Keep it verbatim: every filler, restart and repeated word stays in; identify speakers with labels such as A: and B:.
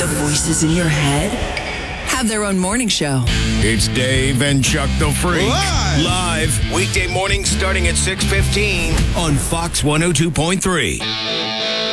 A: The voices in your head have their own morning show.
B: It's Dave and Chuck the Freak.
C: Live.
B: Live. Weekday mornings starting at six fifteen on Fox one oh two point three.